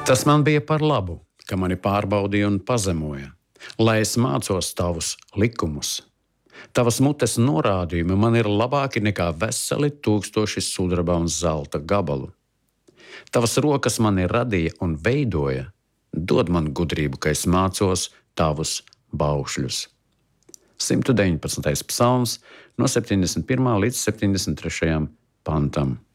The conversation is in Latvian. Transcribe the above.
Tas man bija par labu, ka mani pārbaudīja un pazemoja, lai es mācos tavus likumus. Tavas mutes norādījumi man ir labāki nekā veseli 1000 sudraba un zelta gabalu. Tavas rokas mani radīja un veidoja, dod man gudrību, ka es mācos tavus baušļus. 119. psalms no 71. līdz 73. pantam.